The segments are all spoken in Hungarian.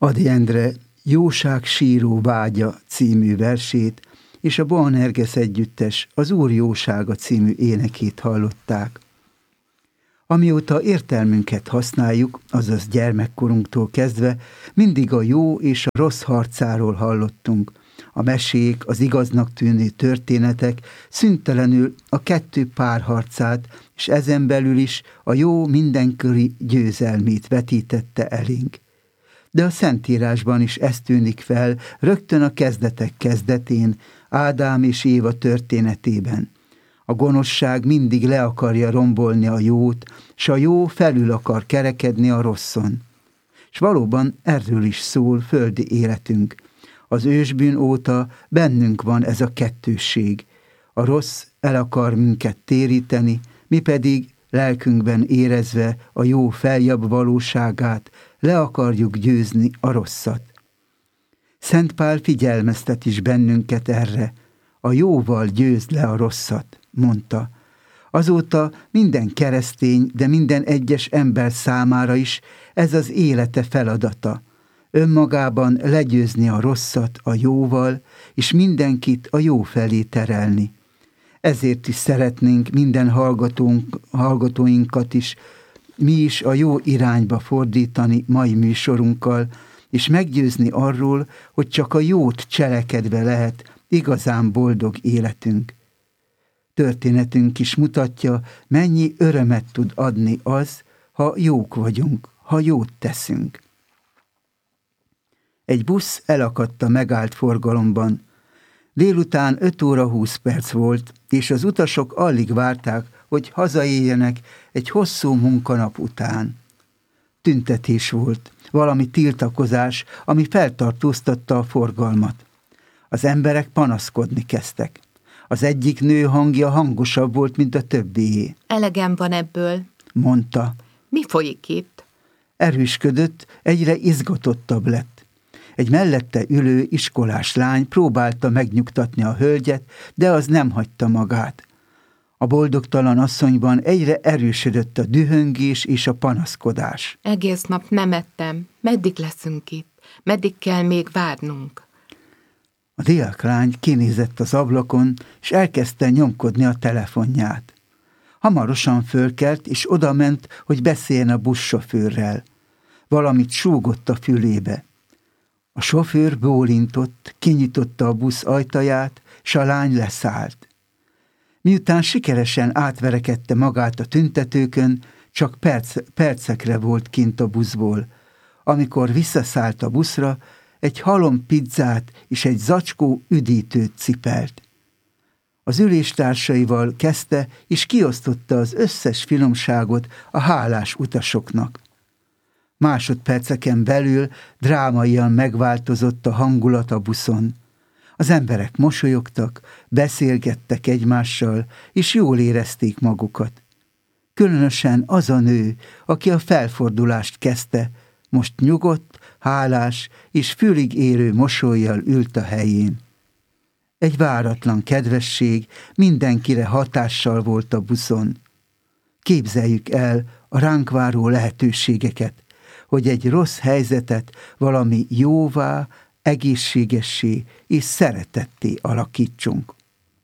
Ady Endre Jóság síró vágya című versét és a Boanerges együttes az Úr jósága című énekét hallották. Amióta értelmünket használjuk, azaz gyermekkorunktól kezdve, mindig a jó és a rossz harcáról hallottunk. A mesék, az igaznak tűnő történetek szüntelenül a kettő párharcát, és ezen belül is a jó mindenkori győzelmét vetítette elénk. De a Szentírásban is ez tűnik fel rögtön a kezdetek kezdetén, Ádám és Éva történetében. A gonoszság mindig le akarja rombolni a jót, s a jó felül akar kerekedni a rosszon. És valóban erről is szól földi életünk. Az ősbűn óta bennünk van ez a kettősség. A rossz el akar minket téríteni, mi pedig lelkünkben érezve a jó feljabb valóságát le akarjuk győzni a rosszat. Szent Pál figyelmeztet is bennünket erre. A jóval győzd le a rosszat, mondta. Azóta minden keresztény, de minden egyes ember számára is ez az élete feladata. Önmagában legyőzni a rosszat a jóval, és mindenkit a jó felé terelni. Ezért is szeretnénk minden hallgatóinkat is mi is a jó irányba fordítani mai műsorunkkal, és meggyőzni arról, hogy csak a jót cselekedve lehet igazán boldog életünk. Történetünk is mutatja, mennyi örömet tud adni az, ha jók vagyunk, ha jót teszünk. Egy busz elakadt a megállt forgalomban. Délután 5 óra 20 perc volt, és az utasok alig várták, hogy hazaérjenek egy hosszú munkanap után. Tüntetés volt, valami tiltakozás, ami feltartóztatta a forgalmat. Az emberek panaszkodni kezdtek. Az egyik nő hangja hangosabb volt, mint a többié. Elegem van ebből, mondta. Mi folyik itt? Erősködött, egyre izgatottabb lett. Egy mellette ülő iskolás lány próbálta megnyugtatni a hölgyet, de az nem hagyta magát. A boldogtalan asszonyban egyre erősödött a dühöngés és a panaszkodás. Egész nap nem ettem. Meddig leszünk itt? Meddig kell még várnunk? A diáklány kinézett az ablakon, és elkezdte nyomkodni a telefonját. Hamarosan fölkelt, és odament, hogy beszéljen a buszsofőrrel. Valamit súgott a fülébe. A sofőr bólintott, kinyitotta a busz ajtaját, s a lány leszállt. Miután sikeresen átverekedte magát a tüntetőkön, csak percekre volt kint a buszból. Amikor visszaszállt a buszra, egy halom pizzát és egy zacskó üdítőt cipelt. Az üléstársaival kezdte, és kiosztotta az összes finomságot a hálás utasoknak. Másodperceken belül drámaian megváltozott a hangulat a buszon. Az emberek mosolyogtak, beszélgettek egymással, és jól érezték magukat. Különösen az a nő, aki a felfordulást kezdte, most nyugodt, hálás és fülig érő mosollyal ült a helyén. Egy váratlan kedvesség mindenkire hatással volt a buszon. Képzeljük el a ránk váró lehetőségeket, hogy egy rossz helyzetet valami jóvá, egészségessé és szeretetté alakítsunk.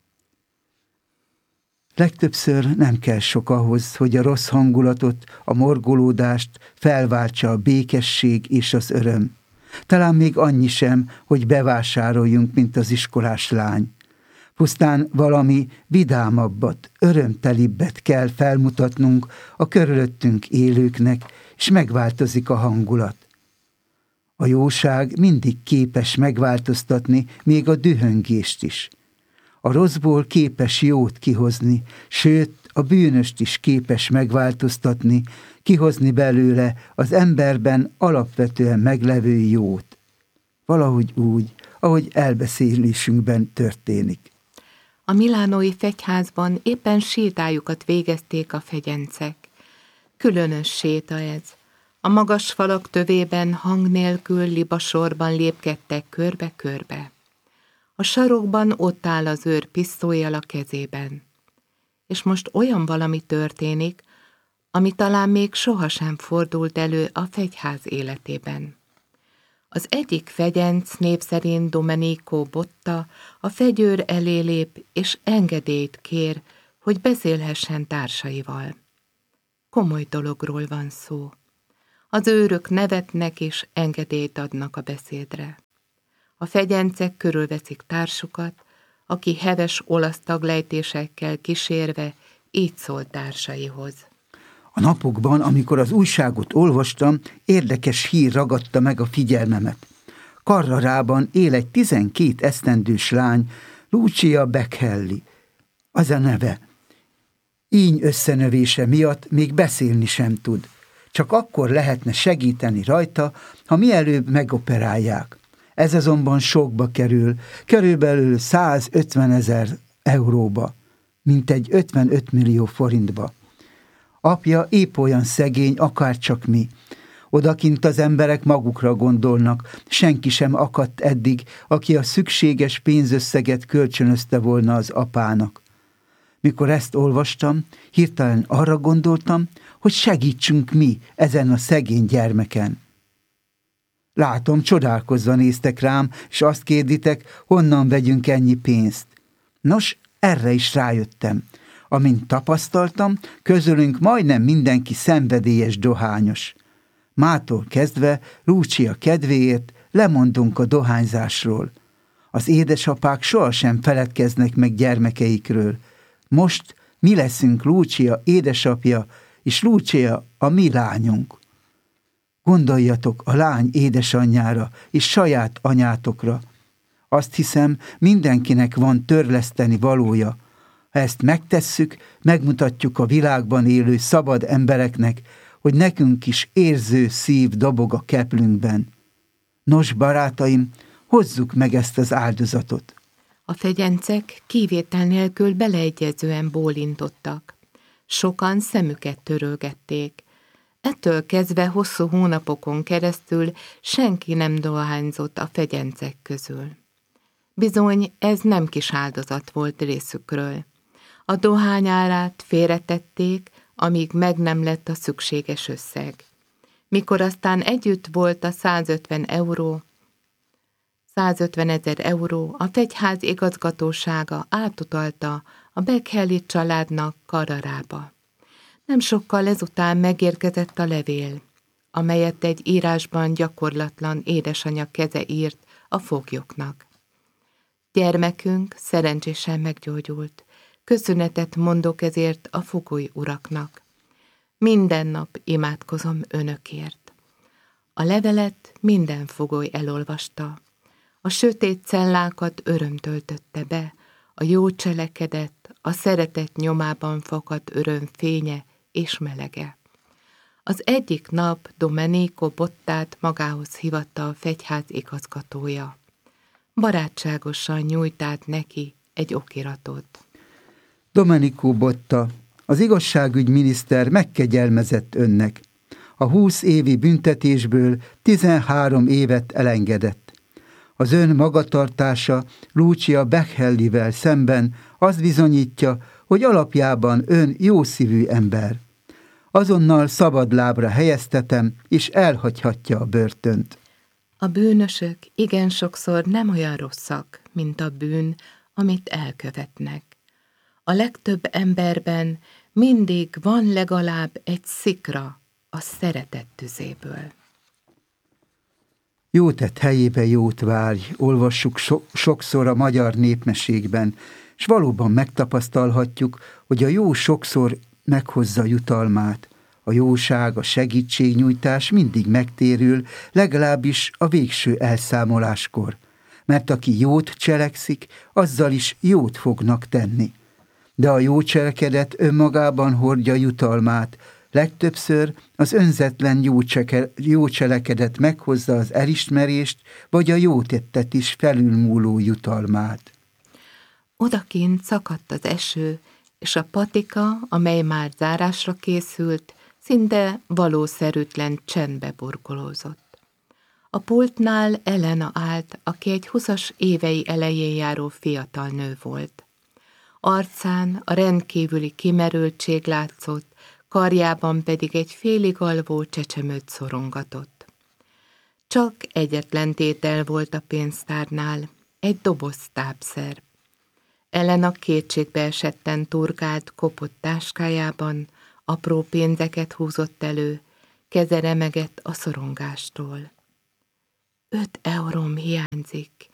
Legtöbbször nem kell sok ahhoz, hogy a rossz hangulatot, a morgolódást felváltsa a békesség és az öröm. Talán még annyi sem, hogy bevásároljunk, mint az iskolás lány. Pusztán valami vidámabbat, örömtelibbet kell felmutatnunk a körülöttünk élőknek, és megváltozik a hangulat. A jóság mindig képes megváltoztatni még a dühöngést is. A rosszból képes jót kihozni, sőt, a bűnöst is képes megváltoztatni, kihozni belőle az emberben alapvetően meglevő jót. Valahogy úgy, ahogy elbeszélésünkben történik. A milánói fegyházban éppen sétájukat végezték a fegyencek. Különös séta ez. A magas falak tövében hang nélkül libasorban lépkedtek körbe-körbe. A sarokban ott áll az őr pisztollyal a kezében. És most olyan valami történik, ami talán még sohasem fordult elő a fegyház életében. Az egyik fegyenc, név szerint Domenico Botta, a fegyőr elé lép, és engedélyt kér, hogy beszélhessen társaival. Komoly dologról van szó. Az őrök nevetnek és engedélyt adnak a beszédre. A fegyencek körülveszik társukat, aki heves olasz taglejtésekkel kísérve így szól társaihoz. A napokban, amikor az újságot olvastam, érdekes hír ragadta meg a figyelmemet. Carrarában él egy 12 esztendős lány, Lucia Bechelli. Az a neve. Íny összenövése miatt még beszélni sem tud. Csak akkor lehetne segíteni rajta, ha mielőbb megoperálják. Ez azonban sokba kerül, körülbelül 150 000 euróba, mintegy 55 millió forintba. Apja épp olyan szegény, akárcsak mi. Odakint az emberek magukra gondolnak, senki sem akadt eddig, aki a szükséges pénzösszeget kölcsönözte volna az apának. Mikor ezt olvastam, hirtelen arra gondoltam, hogy segítsünk mi ezen a szegény gyermeken. Látom, csodálkozva néztek rám, és azt kérditek, honnan vegyünk ennyi pénzt. Nos, erre is rájöttem. Amint tapasztaltam, közülünk majdnem mindenki szenvedélyes dohányos. Mától kezdve Lucia kedvéért lemondunk a dohányzásról. Az édesapák sohasem feledkeznek meg gyermekeikről. Most mi leszünk Lucia édesapja, és Lucia a mi lányunk. Gondoljatok a lány édesanyjára és saját anyátokra. Azt hiszem, mindenkinek van törleszteni valója. Ha ezt megtesszük, megmutatjuk a világban élő szabad embereknek, hogy nekünk is érző szív dobog a keplünkben. Nos, barátaim, hozzuk meg ezt az áldozatot. A fegyencek kivétel nélkül beleegyezően bólintottak. Sokan szemüket törölgették. Ettől kezdve hosszú hónapokon keresztül senki nem dohányzott a fegyencek közül. Bizony, ez nem kis áldozat volt részükről. A dohány árát félretették, amíg meg nem lett a szükséges összeg. Mikor aztán együtt volt a 150 000 euró, a fegyház igazgatósága átutalta a Bechelli családnak Carrarába. Nem sokkal ezután megérkezett a levél, amelyet egy írásban gyakorlatlan édesanyja keze írt a foglyoknak. Gyermekünk szerencsésen meggyógyult. Köszönetet mondok ezért a fogoly uraknak. Minden nap imádkozom önökért. A levelet minden fogoly elolvasta. A sötét cellákat öröm töltötte be, a jó cselekedet, a szeretet nyomában fakadt öröm fénye és melege. Az egyik nap Domenico Bottát magához hívatta a fegyház igazgatója. Barátságosan nyújt át neki egy okiratot. Domenico Botta, az igazságügyminiszter megkegyelmezett önnek. A 20 évi büntetésből 13 évet elengedett. Az ön magatartása Lucia Bechellivel szemben azt bizonyítja, hogy alapjában ön jószívű ember. Azonnal szabadlábra helyeztetem, és elhagyhatja a börtönt. A bűnösök igen sokszor nem olyan rosszak, mint a bűn, amit elkövetnek. A legtöbb emberben mindig van legalább egy szikra a szeretet tüzéből. Jó tett helyébe jót várj, olvassuk sokszor a magyar népmesékben, és valóban megtapasztalhatjuk, hogy a jó sokszor meghozza jutalmát. A jóság, a segítségnyújtás mindig megtérül, legalábbis a végső elszámoláskor. Mert aki jót cselekszik, azzal is jót fognak tenni. De a jó cselekedet önmagában hordja jutalmát. Legtöbbször az önzetlen jó cselekedet meghozza az elismerést, vagy a jó tettet is felülmúló jutalmát. Odakint szakadt az eső, és a patika, amely már zárásra készült, szinte valószerűtlen csendbe burkolózott. A pultnál Elena állt, aki egy 20-as évei elején járó fiatal nő volt. Arcán a rendkívüli kimerültség látszott, karjában pedig egy félig alvó csecsemőt szorongatott. Csak egyetlen tétel volt a pénztárnál, egy doboz tápszer. Elena kétségbe esetten turkált kopott táskájában, apró pénzeket húzott elő, keze remegett a szorongástól. 5 euróm hiányzik.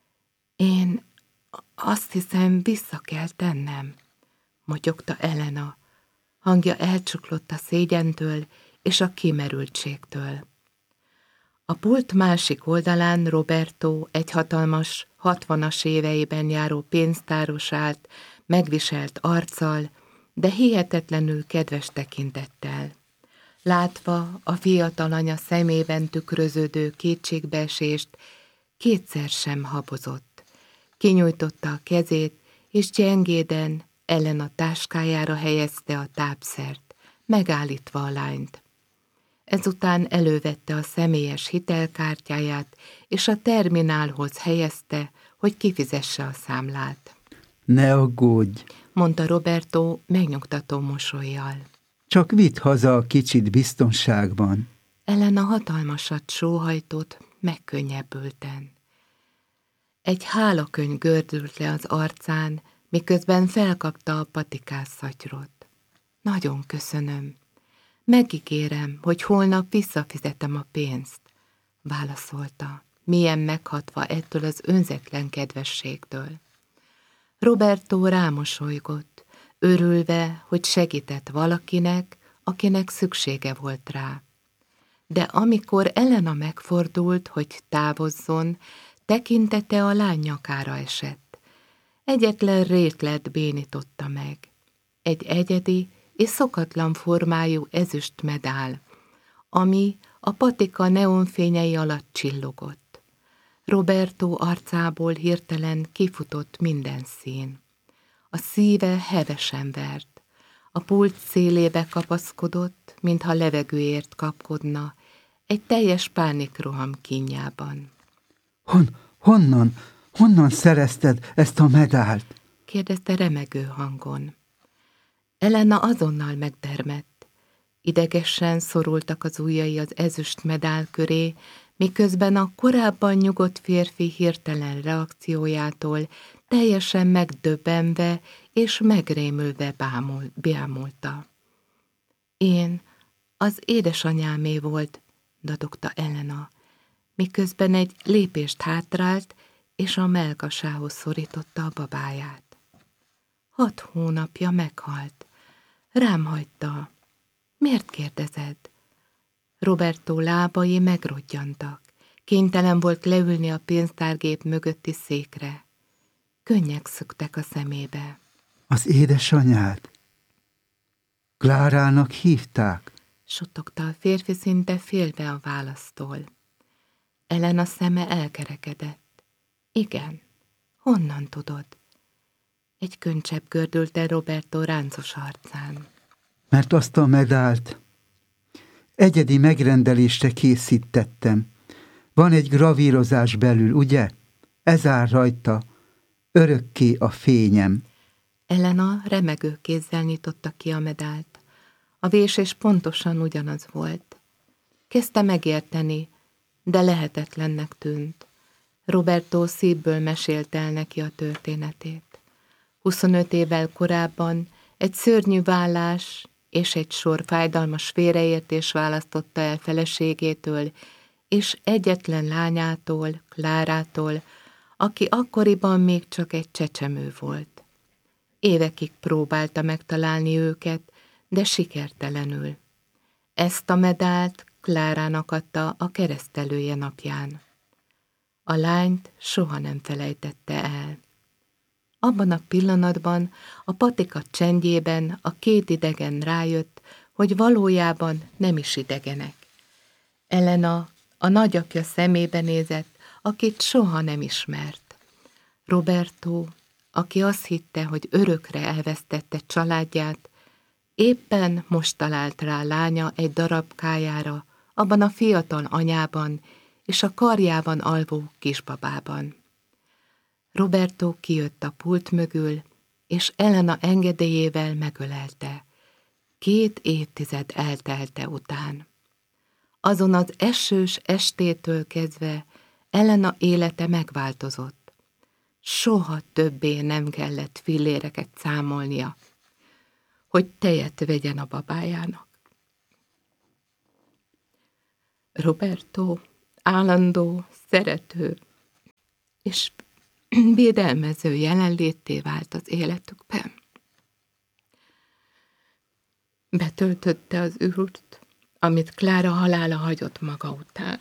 Én azt hiszem, vissza kell tennem, motyogta Elena. Hangja elcsuklott a szégyentől és a kimerültségtől. A pult másik oldalán Roberto, egy hatalmas, 60-as éveiben járó pénztáros állt, megviselt arccal, de hihetetlenül kedves tekintettel. Látva a fiatal anya szemében tükröződő kétségbeesést, kétszer sem habozott. Kinyújtotta a kezét, és gyengéden Elena táskájára helyezte a tápszert, megállítva a lányt. Ezután elővette a személyes hitelkártyáját, és a terminálhoz helyezte, hogy kifizesse a számlát. Ne aggódj, mondta Roberto megnyugtató mosollyal. Csak vidd haza a kicsit biztonságban. Elena hatalmasat sóhajtott, megkönnyebbülten. Egy hálakönyv gördült le az arcán, miközben felkapta a patikás szatyrot. Nagyon köszönöm. Megígérem, hogy holnap visszafizetem a pénzt, válaszolta, mélyen meghatva ettől az önzetlen kedvességtől. Roberto rámosolygott, örülve, hogy segített valakinek, akinek szüksége volt rá. De amikor Elena megfordult, hogy távozzon, tekintete a lány nyakára esett. Egyetlen rétlet bénította meg. Egy egyedi és szokatlan formájú ezüst medál, ami a patika neonfényei alatt csillogott. Roberto arcából hirtelen kifutott minden szín. A szíve hevesen vert, a pult szélébe kapaszkodott, mintha levegőért kapkodna, egy teljes pánikroham kínjában. Honnan szerezted ezt a medált? kérdezte remegő hangon. Elena azonnal megdermedt. Idegesen szorultak az ujjai az ezüst medál köré, miközben a korábban nyugodt férfi hirtelen reakciójától teljesen megdöbbenve és megrémülve bámulta. Én, az édesanyámé volt, dadogta Elena, miközben egy lépést hátrált, és a mellkasához szorította a babáját. 6 hónapja meghalt. Rám hagyta. Miért kérdezed? Roberto lábai megrodjantak. Kénytelen volt leülni a pénztárgép mögötti székre. Könnyek szöktek a szemébe. Az édesanyád? Klárának hívták? Suttogta a férfi szinte félve a választól. Elena szeme elkerekedett. Igen. Honnan tudod? Egy könycsepp gördült el Roberto ráncos arcán. Mert azt a medált egyedi megrendelésre készítettem. Van egy gravírozás belül, ugye? Ez áll rajta. Örökké a fényem. Elena remegő kézzel nyitotta ki a medált. A vésés pontosan ugyanaz volt. Kezdte megérteni, de lehetetlennek tűnt. Roberto szívből mesélte el neki a történetét. 25 évvel korábban egy szörnyű vállás és egy sor fájdalmas félreértés választotta el feleségétől és egyetlen lányától, Klárától, aki akkoriban még csak egy csecsemő volt. Évekig próbálta megtalálni őket, de sikertelenül. Ezt a medált Klárának adta a keresztelője napján. A lányt soha nem felejtette el. Abban a pillanatban, a patika csendjében a 2 idegen rájött, hogy valójában nem is idegenek. Elena a nagyapja szemébe nézett, akit soha nem ismert. Roberto, aki azt hitte, hogy örökre elvesztette családját, éppen most talált rá lánya egy darabkájára, abban a fiatal anyában és a karjában alvó kisbabában. Roberto kijött a pult mögül, és Elena engedélyével megölelte. 2 évtized eltelte után. Azon az esős estétől kezdve Elena élete megváltozott. Soha többé nem kellett filléreket számolnia, hogy tejet vegyen a babájának. Roberto állandó, szerető és védelmező jelenlétté vált az életükben. Betöltötte az űrt, amit Klára halála hagyott maga után.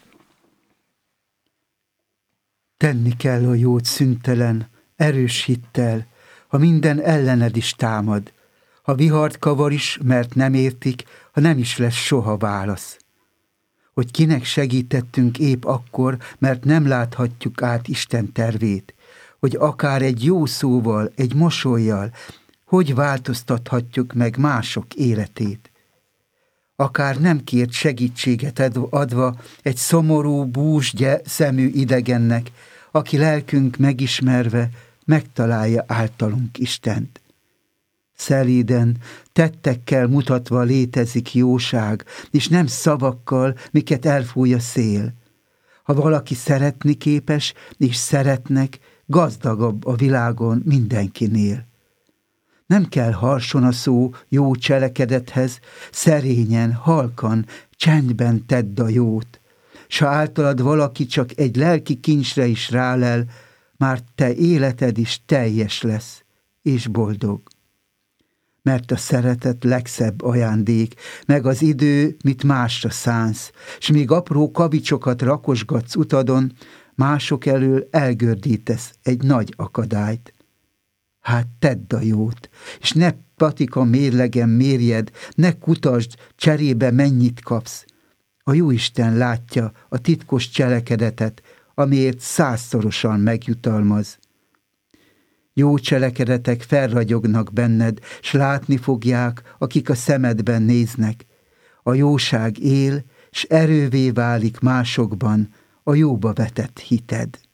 Tenni kell a jót szüntelen, erős hittel, ha minden ellened is támad, ha vihart kavar is, mert nem értik, ha nem is lesz soha válasz. Hogy kinek segítettünk épp akkor, mert nem láthatjuk át Isten tervét, hogy akár egy jó szóval, egy mosollyal, hogy változtathatjuk meg mások életét. Akár nem kért segítséget adva egy szomorú, búzs szemű idegennek, aki lelkünk megismerve megtalálja általunk Istent. Szelíden, tettekkel mutatva létezik jóság, és nem szavakkal, miket elfúj a szél. Ha valaki szeretni képes, és szeretnek, gazdagabb a világon mindenkinél. Nem kell harson a szó jó cselekedethez, szerényen, halkan, csendben tedd a jót. S ha általad valaki csak egy lelki kincsre is rálel, már te életed is teljes lesz, és boldog. Mert a szeretet legszebb ajándék, meg az idő, mit másra szánsz, s míg apró kavicsokat rakosgatsz utadon, mások elől elgördítesz egy nagy akadályt. Hát tedd a jót, és ne patika mérlegen mérjed, ne kutasd, cserébe mennyit kapsz. A Jóisten látja a titkos cselekedetet, amiért 100-szorosan megjutalmaz. Jó cselekedetek felragyognak benned, s látni fogják, akik a szemedben néznek. A jóság él, s erővé válik másokban a jóba vetett hited.